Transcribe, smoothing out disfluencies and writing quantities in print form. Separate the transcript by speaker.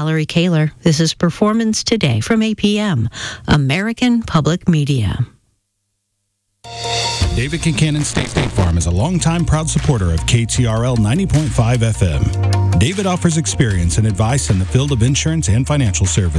Speaker 1: Valerie Kaler. This is Performance Today from APM, American Public Media.
Speaker 2: David Kincannon State Farm is a longtime proud supporter of KTRL 90.5 FM. David offers experience and advice in the field of insurance and financial services.